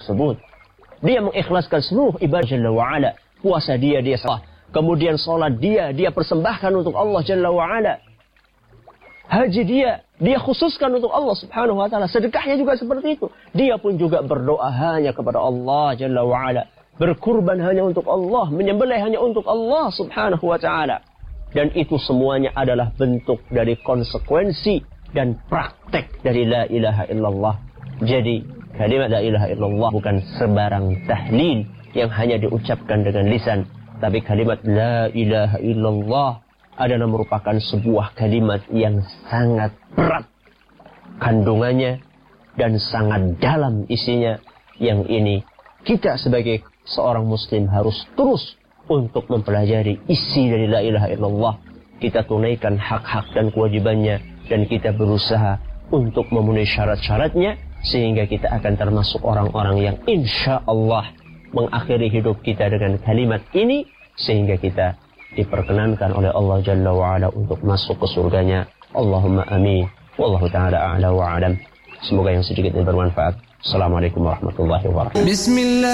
tersebut. Dia mengikhlaskan seluruh ibadah Jalla wa'ala. Puasa dia salah. Kemudian sholat dia persembahkan untuk Allah Jalla wa'ala. Haji dia khususkan untuk Allah subhanahu wa ta'ala. Sedekahnya juga seperti itu. Dia pun juga berdoa hanya kepada Allah Jalla wa'ala. Berkurban hanya untuk Allah. Menyembelih hanya untuk Allah subhanahu wa ta'ala. Dan itu semuanya adalah bentuk dari konsekuensi dan praktek dari la ilaha illallah. Jadi kalimat la ilaha illallah bukan sebarang tahlil yang hanya diucapkan dengan lisan. Tapi kalimat la ilaha illallah adalah merupakan sebuah kalimat yang sangat berat kandungannya dan sangat dalam isinya. Yang ini kita sebagai seorang muslim harus terus untuk mempelajari isi dari la ilaha illallah. Kita tunaikan hak-hak dan kewajibannya, dan kita berusaha untuk memenuhi syarat-syaratnya, sehingga kita akan termasuk orang-orang yang insya Allah mengakhiri hidup kita dengan kalimat ini, sehingga kita diperkenankan oleh Allah Jalla wa'ala untuk masuk ke surganya. Allahumma amin. Wallahu ta'ala a'la wa'alam. Semoga yang sedikit ini bermanfaat. Assalamualaikum warahmatullahi wabarakatuh. Bismillah.